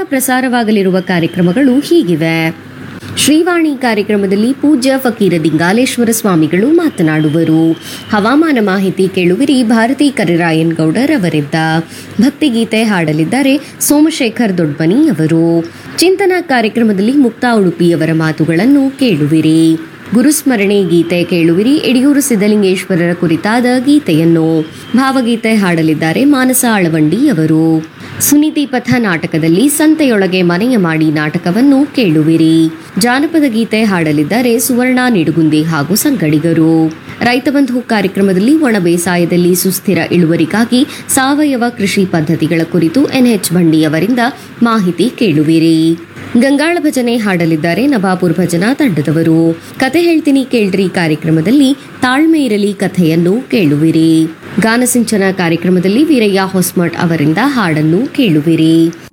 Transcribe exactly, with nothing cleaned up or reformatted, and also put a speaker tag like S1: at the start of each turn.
S1: ಪ್ರಸಾರವಾಗಲಿರುವ ಕಾರ್ಯಕ್ರಮಗಳು ಹೀಗಿವೆ. ಶ್ರೀವಾಣಿ ಕಾರ್ಯಕ್ರಮದಲ್ಲಿ ಪೂಜ್ಯ ಫಕೀರ ದಿಂಗಾಲೇಶ್ವರ ಸ್ವಾಮಿಗಳು ಮಾತನಾಡುವರು. ಹವಾಮಾನ ಮಾಹಿತಿ ಕೇಳುವಿರಿ ಭಾರತಿ ಕರಿರಾಯನ್ ಗೌಡರ್ ಅವರಿದ್ದ. ಭಕ್ತಿಗೀತೆ ಹಾಡಲಿದ್ದಾರೆ ಸೋಮಶೇಖರ್ ದೊಡ್ಮನಿ ಅವರು. ಚಿಂತನ ಕಾರ್ಯಕ್ರಮದಲ್ಲಿ ಮುಕ್ತಾ ಉಡುಪಿಯವರ ಮಾತುಗಳನ್ನು ಕೇಳುವಿರಿ. ಗುರುಸ್ಮರಣೆ ಗೀತೆ ಕೇಳುವಿರಿ. ಯಡಿಯೂರು ಸಿದ್ದಲಿಂಗೇಶ್ವರರ ಕುರಿತಾದ ಗೀತೆಯನ್ನು. ಭಾವಗೀತೆ ಹಾಡಲಿದ್ದಾರೆ ಮಾನಸ ಆಳವಂಡಿ ಅವರು. ಸುನೀತಿ ಪಥ ನಾಟಕದಲ್ಲಿ ಸಂತೆಯೊಳಗೆ ಮನೆಯ ಮಾಡಿ ನಾಟಕವನ್ನು ಕೇಳುವಿರಿ. ಜಾನಪದ ಗೀತೆ ಹಾಡಲಿದ್ದಾರೆ ಸುವರ್ಣ ನಿಡುಗುಂದಿ ಹಾಗೂ ಸಂಗಡಿಗರು. ರೈತ ಬಂಧು ಕಾರ್ಯಕ್ರಮದಲ್ಲಿ ಒಣ ಬೇಸಾಯದಲ್ಲಿ ಸುಸ್ಥಿರ ಇಳುವರಿಗಾಗಿ ಸಾವಯವ ಕೃಷಿ ಪದ್ಧತಿಗಳ ಕುರಿತು ಎನ್ಎಚ್ ಬಂಡಿಯವರಿಂದ ಮಾಹಿತಿ ಕೇಳುವಿರಿ. ಗಂಗಾಳ ಭಜನೆ ಹಾಡಲಿದ್ದಾರೆ ನವಾಪುರ್ ಭಜನಾ ತಂಡದವರು. ಕತೆ ಹೇಳ್ತೀನಿ ಕೇಳ್ರಿ ಕಾರ್ಯಕ್ರಮದಲ್ಲಿ ತಾಳ್ಮೆ ಇರಲಿ ಕಥೆಯನ್ನು ಕೇಳುವಿರಿ. ಗಾನಸಿಂಚನ ಕಾರ್ಯಕ್ರಮದಲ್ಲಿ ವೀರಯ್ಯ ಹೊಸ್ಮಠ್ ಅವರಿಂದ ಹಾಡನ್ನು ಕೇಳುವಿರಿ.